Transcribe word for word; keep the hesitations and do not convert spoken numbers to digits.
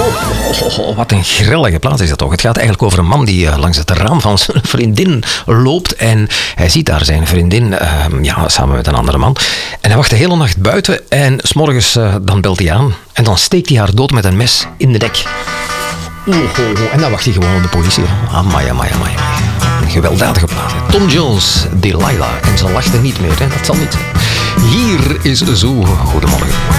Oh, oh, wat een grillige plaats is dat toch. Het gaat eigenlijk over een man die uh, langs het raam van zijn vriendin loopt en hij ziet daar zijn vriendin uh, ja, samen met een andere man. En hij wacht de hele nacht buiten en 's morgens uh, dan belt hij aan en dan steekt hij haar dood met een mes in de nek. Oh, oh, oh. En dan wacht hij gewoon op de politie. Amai, amai, amai. Een gewelddadige plaat. Hè. Tom Jones, Delilah. En ze lachte niet meer. Hè. Dat zal niet zijn. Hier is Zo. Goedemorgen.